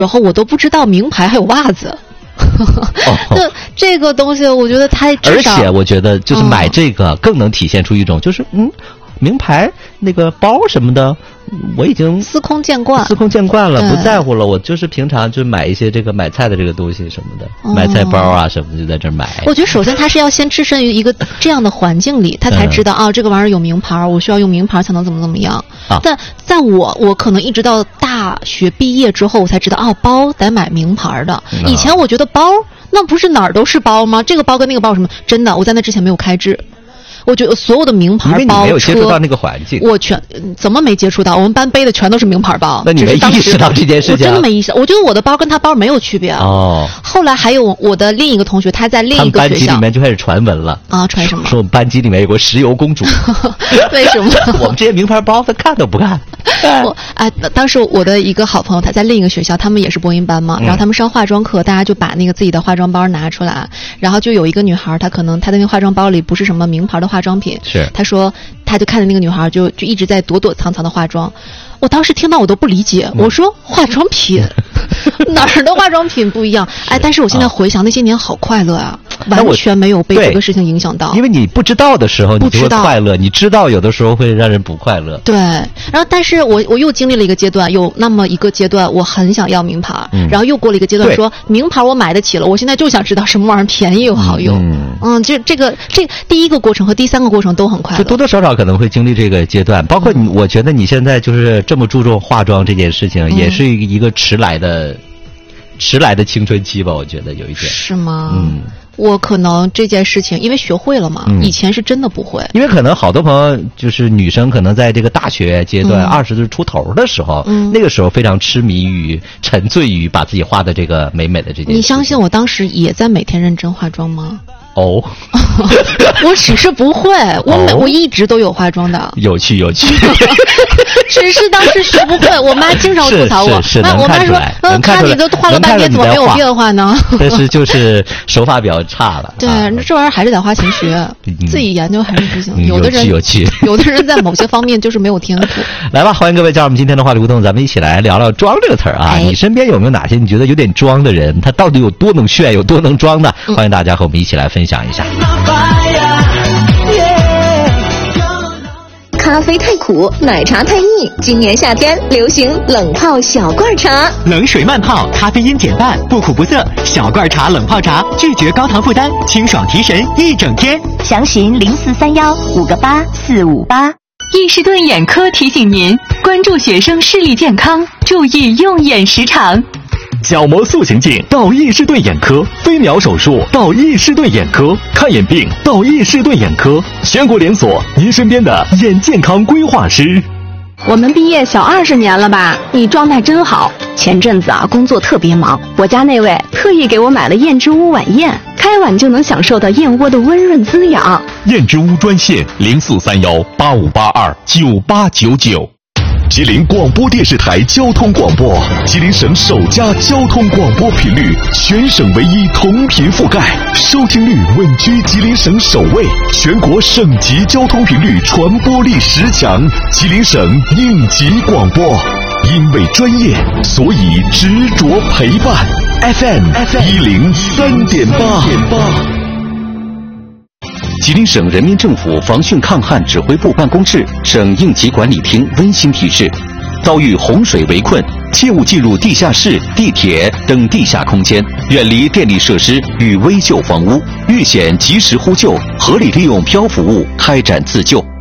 然后我都不知道名牌还有袜子。那这个东西我觉得太而且我觉得就是买这个更能体现出一种就是名牌那个包什么的我已经司空见惯了，不在乎了。我就是平常就买一些这个买菜的这个东西什么的，买菜包啊什么的就在这儿买。 我觉得首先他是要先置身于一个这样的环境里，他才知道这个玩意儿有名牌，我需要用名牌才能怎么样。但在我可能一直到大学毕业之后，我才知道包得买名牌的。以前我觉得包那不是哪儿都是包吗？这个包跟那个包有什么？真的，我在那之前没有开智。我觉得所有的名牌包， 因为你没有接触到那个环境， 我怎么没接触到？我们班背的全都是名牌包。 那你没意识到这件事情？ 我真的没意识。我觉得我的包跟他包没有区别。后来还有我的另一个同学，他在另一个学校，他们班级里面就开始传闻了传什么？ 说我们班级里面有个石油公主。 为什么？ 我们这些名牌包他看都不看。 当时我的一个好朋友，他在另一个学校，他们也是播音班嘛，然后他们上化妆课，大家就把那个自己的化妆包拿出来，然后就有一个女孩，她可能她的那个化妆包里不是什么名牌的化妆品， 是她说她就看着那个女孩就一直在躲躲藏藏的化妆。我当时听到我都不理解，我说化妆品哪儿的化妆品不一样？但是我现在回想那些年好快乐啊，完全没有被这个事情影响到。 因为你不知道的时候你就会快乐，你知道有的时候会让人不快乐。 对，然后但是我又经历了一个阶段，有那么一个阶段我很想要名牌，然后又过了一个阶段说名牌我买得起了，我现在就想知道什么玩意儿便宜又好用。这第一个过程和第三个过程都很快乐， 就多多少少可能会经历这个阶段。包括我觉得你现在就是这么注重化妆这件事情，也是一个迟来的青春期吧，我觉得有一点。 是吗？我可能这件事情因为学会了嘛，以前是真的不会。 因为可能好多朋友就是女生，可能在这个大学阶段20岁出头的时候，那个时候非常痴迷于、沉醉于把自己画的这个美美的这件事。 你相信我当时也在每天认真化妆吗？我只是不会，我一直都有化妆的。 有趣。 只是当时学不会，我妈经常吐槽我。我妈说：“看你都化了半天，怎么没有变化呢？” 但是就是手法比较差了。 对，这玩意儿还是得花钱学，自己研究还是不行。有的人有趣， 有的人在某些方面就是没有天赋。 来吧，欢迎各位加入我们今天的话题互动，咱们一起来聊聊装这个词儿啊。你身边有没有哪些你觉得有点装的人？他到底有多能炫，有多能装呢？欢迎大家和我们一起来分享一下。 咖啡太苦，奶茶太腻，今年夏天流行冷泡小罐茶， 冷水慢泡，咖啡因减半，不苦不涩，小罐茶冷泡茶，拒绝高糖负担，清爽提神一整天。 详询0431-58458。 易士顿眼科提醒您关注学生视力健康，注意用眼时长。 角膜塑形镜到易士顿眼科，飞秒手术到易士顿眼科，看眼病到易士顿眼科，全国连锁，您身边的眼健康规划师。 我们毕业小20年了吧？你状态真好。前阵子工作特别忙，我家那位特意给我买了燕之屋晚宴，开碗就能享受到燕窝的温润滋养。 燕之屋专线0431-8582-9899。吉林广播电视台交通广播，吉林省首家交通广播频率，全省唯一同频覆盖，收听率稳居吉林省首位，全国省级交通频率传播力10强，吉林省应急广播。因为专业，所以执着陪伴。FM 103.8。吉林省人民政府防汛抗旱指挥部办公室、省应急管理厅温馨提示：遭遇洪水围困，切勿进入地下室、地铁等地下空间，远离电力设施与危旧房屋，遇险及时呼救，合理利用漂浮物开展自救。